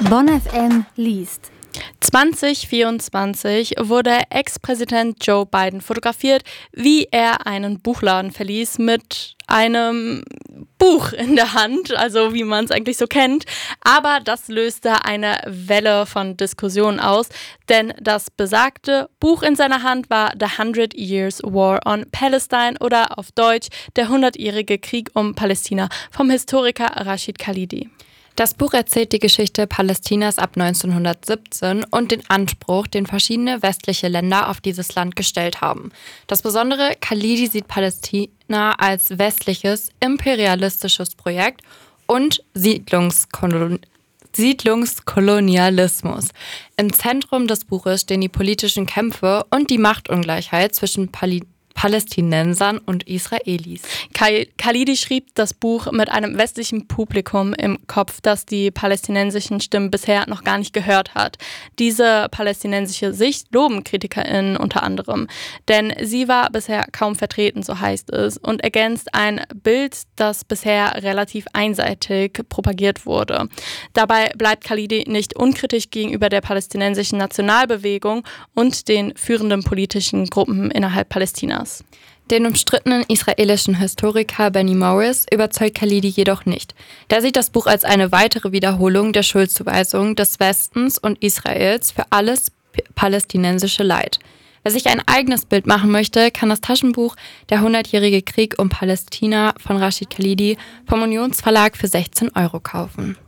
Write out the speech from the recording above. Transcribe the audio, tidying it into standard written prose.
Bonn FM liest. 2024 wurde Ex-Präsident Joe Biden fotografiert, wie er einen Buchladen verließ mit einem Buch in der Hand, also wie man es eigentlich so kennt. Aber das löste eine Welle von Diskussionen aus, denn das besagte Buch in seiner Hand war The 100 Years War on Palestine oder auf Deutsch der 100-jährige Krieg um Palästina vom Historiker Rashid Khalidi. Das Buch erzählt die Geschichte Palästinas ab 1917 und den Anspruch, den verschiedene westliche Länder auf dieses Land gestellt haben. Das Besondere, Khalidi sieht Palästina als westliches, imperialistisches Projekt und Siedlungskolonialismus. Im Zentrum des Buches stehen die politischen Kämpfe und die Machtungleichheit zwischen Palästinensern und Israelis. Khalidi schrieb das Buch mit einem westlichen Publikum im Kopf, das die palästinensischen Stimmen bisher noch gar nicht gehört hat. Diese palästinensische Sicht loben KritikerInnen unter anderem, denn sie war bisher kaum vertreten, so heißt es, und ergänzt ein Bild, das bisher relativ einseitig propagiert wurde. Dabei bleibt Khalidi nicht unkritisch gegenüber der palästinensischen Nationalbewegung und den führenden politischen Gruppen innerhalb Palästinas. Den umstrittenen israelischen Historiker Benny Morris überzeugt Khalidi jedoch nicht. Der sieht das Buch als eine weitere Wiederholung der Schuldzuweisung des Westens und Israels für alles palästinensische Leid. Wer sich ein eigenes Bild machen möchte, kann das Taschenbuch Der 100-jährige Krieg um Palästina von Rashid Khalidi vom Unionsverlag für 16 € kaufen.